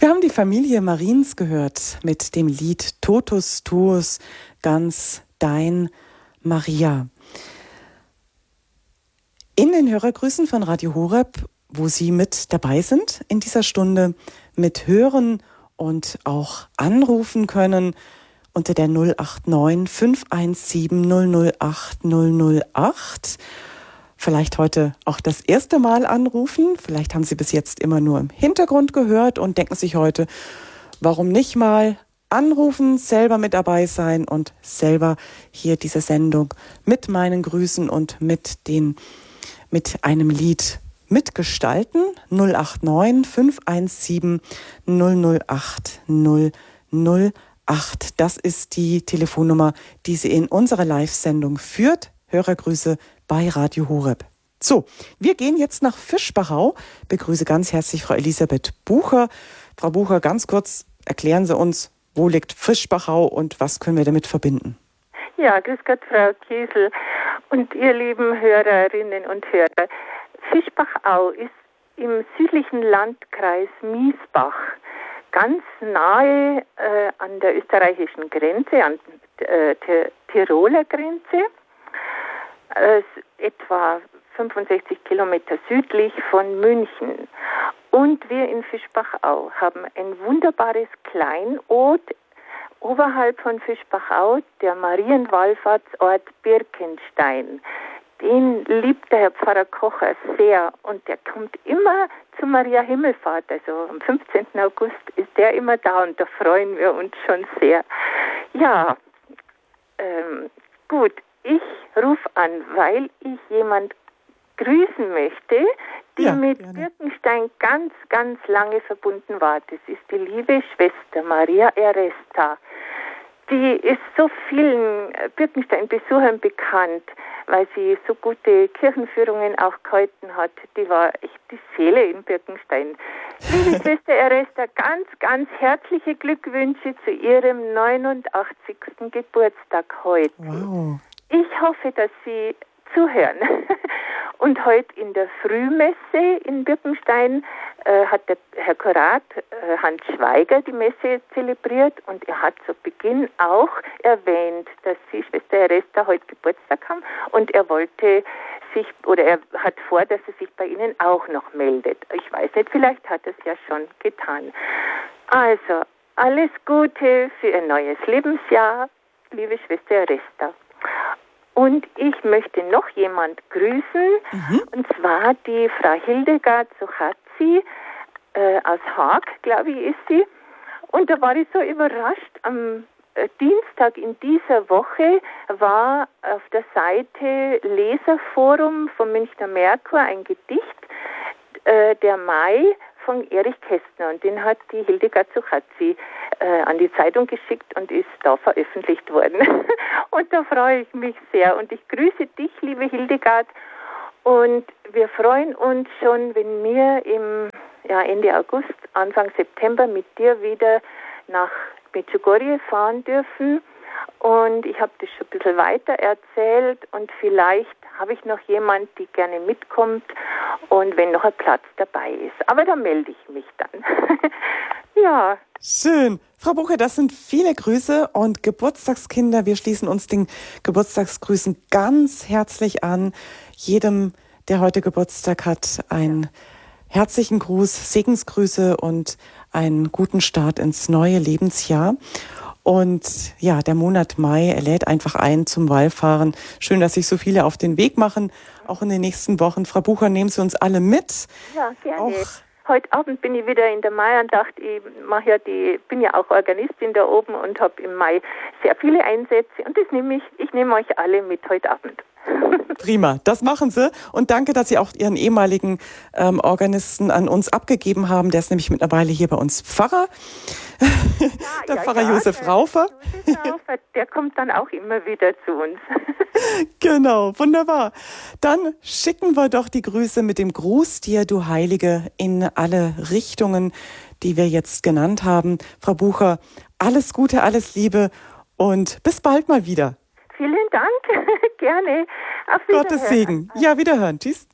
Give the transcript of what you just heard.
Wir haben die Familie Mariens gehört mit dem Lied Totus Tuus, ganz dein Maria. In den Hörergrüßen von Radio Horeb, wo Sie mit dabei sind in dieser Stunde, mit hören und auch anrufen können unter der 089 517 008 008. Vielleicht heute auch das erste Mal anrufen. Vielleicht haben Sie bis jetzt immer nur im Hintergrund gehört und denken sich heute, warum nicht mal anrufen, selber mit dabei sein und selber hier diese Sendung mit meinen Grüßen und mit einem Lied mitgestalten. 089 517 008 008. Das ist die Telefonnummer, die Sie in unserer Live-Sendung führt. Hörergrüße bei Radio Horeb. So, wir gehen jetzt nach Fischbachau. Begrüße ganz herzlich Frau Elisabeth Bucher. Frau Bucher, ganz kurz erklären Sie uns, wo liegt Fischbachau und was können wir damit verbinden? Ja, grüß Gott, Frau Kiesel und ihr lieben Hörerinnen und Hörer. Fischbachau ist im südlichen Landkreis Miesbach, ganz nahe an der österreichischen Grenze, an der Tiroler Grenze. Etwa 65 Kilometer südlich von München. Und wir in Fischbachau haben ein wunderbares Kleinod oberhalb von Fischbachau, der Marienwallfahrtsort Birkenstein. Den liebt der Herr Pfarrer Kocher sehr und der kommt immer zu Maria Himmelfahrt. Also am 15. August ist der immer da und da freuen wir uns schon sehr. Ja, gut. Ich rufe an, weil ich jemand grüßen möchte, die mit Birkenstein ganz, ganz lange verbunden war. Das ist die liebe Schwester Maria Eresta. Die ist so vielen Birkenstein-Besuchern bekannt, weil sie so gute Kirchenführungen auch gehalten hat. Die war echt die Seele in Birkenstein. Liebe Schwester Eresta, ganz, ganz herzliche Glückwünsche zu ihrem 89. Geburtstag heute. Wow. Ich hoffe, dass Sie zuhören. Und heute in der Frühmesse in Birkenstein hat der Herr Kurat Hans Schweiger die Messe zelebriert und er hat zu Beginn auch erwähnt, dass Sie, Schwester Eresta, heute Geburtstag haben und er hat vor, dass er sich bei Ihnen auch noch meldet. Ich weiß nicht, vielleicht hat er es ja schon getan. Also, alles Gute für Ihr neues Lebensjahr, liebe Schwester Eresta. Und ich möchte noch jemand grüßen, und zwar die Frau Hildegard Suchatzi aus Haag, glaube ich, ist sie. Und da war ich so überrascht, am Dienstag in dieser Woche war auf der Seite Leserforum vom Münchner Merkur ein Gedicht, der Mai, von Erich Kästner und den hat die Hildegard Suchatzi an die Zeitung geschickt und ist da veröffentlicht worden. Und da freue ich mich sehr und ich grüße dich, liebe Hildegard, und wir freuen uns schon, wenn wir Ende August, Anfang September mit dir wieder nach Medjugorje fahren dürfen. Und ich habe das schon ein bisschen weiter erzählt und vielleicht habe ich noch jemand, die gerne mitkommt und wenn noch ein Platz dabei ist. Aber da melde ich mich dann. Ja. Schön. Frau Bucher, das sind viele Grüße und Geburtstagskinder. Wir schließen uns den Geburtstagsgrüßen ganz herzlich an. Jedem, der heute Geburtstag hat, einen herzlichen Gruß, Segensgrüße und einen guten Start ins neue Lebensjahr. Und ja, der Monat Mai lädt einfach ein zum Wallfahren. Schön, dass sich so viele auf den Weg machen, auch in den nächsten Wochen. Frau Bucher, nehmen Sie uns alle mit. Ja, gerne. Heute Abend bin ich wieder in der Maiandacht. Ich bin ja auch Organistin da oben und habe im Mai sehr viele Einsätze. Und ich nehme euch alle mit heute Abend. Prima, das machen Sie. Und danke, dass Sie auch Ihren ehemaligen Organisten an uns abgegeben haben. Der ist nämlich mittlerweile hier bei uns Pfarrer. Der Pfarrer Josef Raufer. Der kommt dann auch immer wieder zu uns. Genau, wunderbar. Dann schicken wir doch die Grüße mit dem Gruß dir, du Heilige, in alle Richtungen, die wir jetzt genannt haben. Frau Bucher, alles Gute, alles Liebe und bis bald mal wieder. Vielen Dank, gerne. Auf Wiederhören. Gottes Segen. Ja, wiederhören. Tschüss.